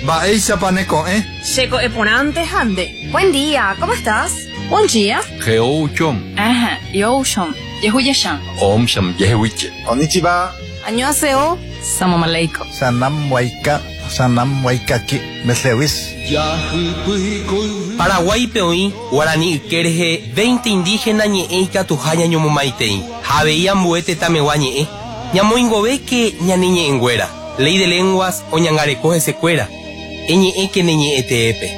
Baeisa paneco, Checo eponante hande. Buen día, ¿cómo estás? Buen día. Geouchom. Ajá, yoshom. Yehuyashan. Omsham yehuiche. Konnichiwa. Annyeonghaseyo. Salam aleikum. Sanam waikaki. Meslewis. Paraguay peoí, Guarani Kerje, 20 indígenas ñe'eika tujaña ñomomaitei. Javeía mbuete tamewa ñe'e. Ñamoingove que ñaniñe enguera. Ley de lenguas o ñangarecoje secuera. Eñe'e que neñe'e teepe.